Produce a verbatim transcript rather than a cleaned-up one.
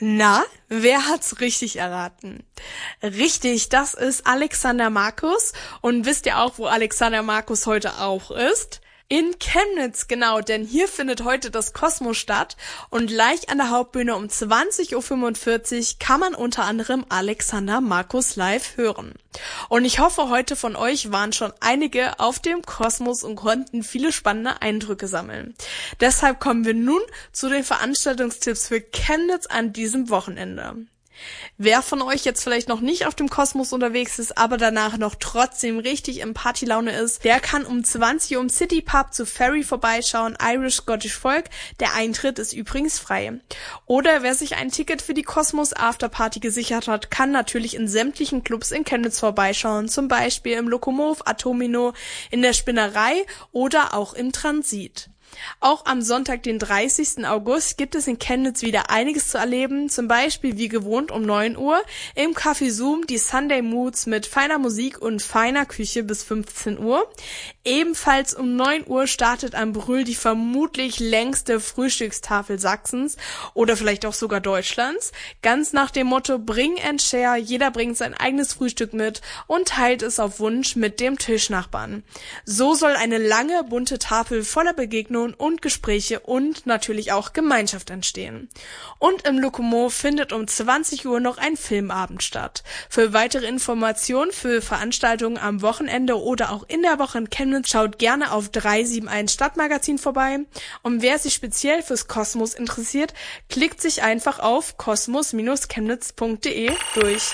Na, wer hat's richtig erraten? Richtig, das ist Alexander Markus. Und wisst ihr auch, wo Alexander Markus heute auch ist? In Chemnitz, genau, denn hier findet heute das Kosmos statt und gleich an der Hauptbühne um zwanzig Uhr fünfundvierzig kann man unter anderem Alexander Markus live hören. Und ich hoffe, heute von euch waren schon einige auf dem Kosmos und konnten viele spannende Eindrücke sammeln. Deshalb kommen wir nun zu den Veranstaltungstipps für Chemnitz an diesem Wochenende. Wer von euch jetzt vielleicht noch nicht auf dem Kosmos unterwegs ist, aber danach noch trotzdem richtig in Partylaune ist, der kann um zwanzig Uhr im City Pub zu Ferry vorbeischauen, Irish Scottish Folk. Der Eintritt ist übrigens frei. Oder wer sich ein Ticket für die Kosmos Afterparty gesichert hat, kann natürlich in sämtlichen Clubs in Chemnitz vorbeischauen, zum Beispiel im Lokomov, Atomino, in der Spinnerei oder auch im Transit. Auch am Sonntag, den dreißigsten August, gibt es in Chemnitz wieder einiges zu erleben, zum Beispiel wie gewohnt um neun Uhr im Café Zoom die Sunday Moods mit feiner Musik und feiner Küche bis fünfzehn Uhr. Ebenfalls um neun Uhr startet am Brühl die vermutlich längste Frühstückstafel Sachsens oder vielleicht auch sogar Deutschlands, ganz nach dem Motto Bring and Share, jeder bringt sein eigenes Frühstück mit und teilt es auf Wunsch mit dem Tischnachbarn. So soll eine lange, bunte Tafel voller Begegnungen und Gespräche und natürlich auch Gemeinschaft entstehen. Und im Lokomov findet um zwanzig Uhr noch ein Filmabend statt. Für weitere Informationen für Veranstaltungen am Wochenende oder auch in der Woche in Chemnitz schaut gerne auf drei sieben eins Stadtmagazin vorbei. Und wer sich speziell fürs Kosmos interessiert, klickt sich einfach auf kosmos Bindestrich chemnitz Punkt de durch.